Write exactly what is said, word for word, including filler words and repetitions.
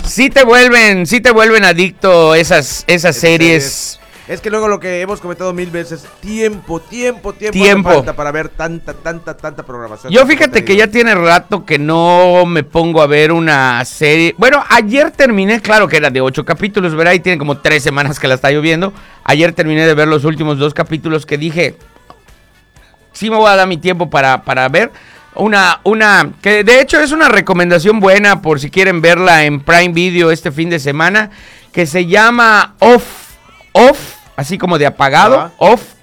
sí te vuelven, sí te vuelven adicto esas, esas series. series. Es que luego lo que hemos comentado mil veces, tiempo, tiempo, tiempo, tiempo. falta para ver tanta, tanta, tanta programación. Yo fíjate que ya tiene rato que no me pongo a ver una serie. Bueno, ayer terminé, claro que era de ocho capítulos, ¿verdad? Y tiene como tres semanas que la está lloviendo. Ayer terminé de ver los últimos dos capítulos que dije, sí me voy a dar mi tiempo para, para ver. Una, una, que de hecho es una recomendación buena por si quieren verla en Prime Video este fin de semana, que se llama Off, Off, así como de apagado, ¿Ah? Off,